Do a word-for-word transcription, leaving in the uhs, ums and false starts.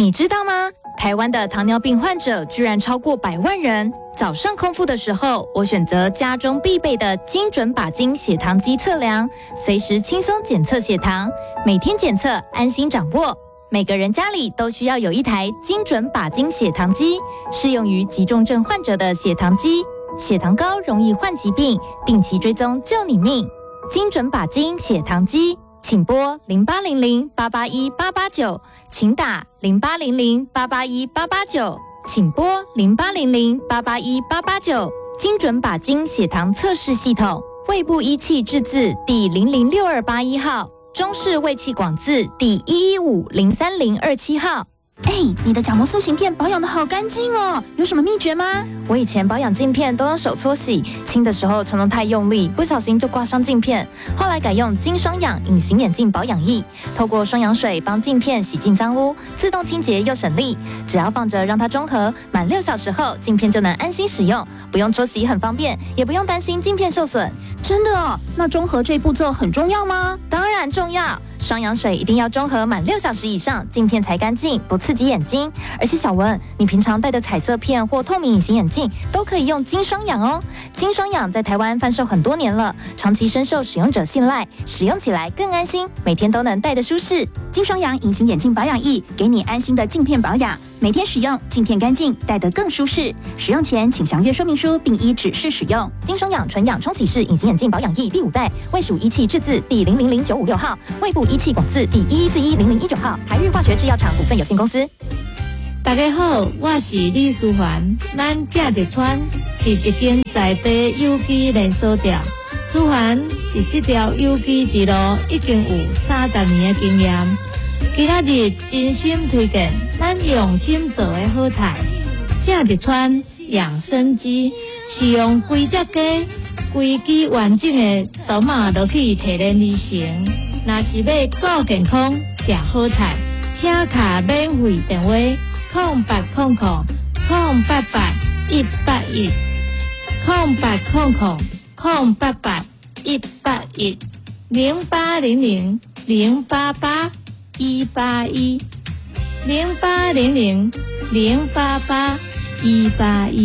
你知道吗？台湾的糖尿病患者居然超过百万人。早上空腹的时候，我选择家中必备的精准把精血糖机测量，随时轻松检测血糖，每天检测，安心掌握。每个人家里都需要有一台精准把精血糖机，适用于急重症患者的血糖机。血糖高容易患疾病，定期追踪救你命。精准把精血糖机，请拨零八零零八八一八八九，请打零八零零八八一八八九，请拨零八零零八八一八八九。精准把精血糖测试系统，卫部医器制字第零零六二八一号，中式卫气广字第一一五零三零二七号。 哎，你的角膜塑形片保养得好干净哦，有什么秘诀吗？ 我以前保养镜片都用手搓洗，清的时候常常太用力，不小心就刮伤镜片。后来改用金双氧隐形眼镜保养液，透过双氧水帮镜片洗净脏污，自动清洁又省力。只要放着让它中和，满六小时后镜片就能安心使用，不用搓洗很方便，也不用担心镜片受损。 真的哦？那中和这步骤很重要吗？ 当然重要。双氧水一定要中和满六小时以上，镜片才干净，不刺激眼睛。而且小文，你平常戴的彩色片或透明隐形眼镜都可以用金双氧哦。金双氧在台湾贩售很多年了，长期深受使用者信赖，使用起来更安心，每天都能戴得舒适。 金双氧隐形眼镜保养液，给你安心的镜片保养，每天使用，镜片干净，戴得更舒适。使用前请详阅说明书，并依指示使用。 金双氧纯氧冲洗式隐形眼镜保养液第五代，卫属医器制字第零零零九五六号，卫部医器广字第一一四一零零一九号，台日化学制药厂股份有限公司。 大家好，我是李淑环。咱正直川是一间在地有机连锁店，淑环伫这条有机之路已经有三十年的经验。今仔日真心推荐咱用心做的好菜，正直川养生鸡是用规只鸡、规只完整的扫码落去提炼而成。若是要顾健康、食好菜，请卡免费电话。空八空空空八八一八一，空八空空空八八一八一，零八零零零八八一八一，零八零零零八八一八一。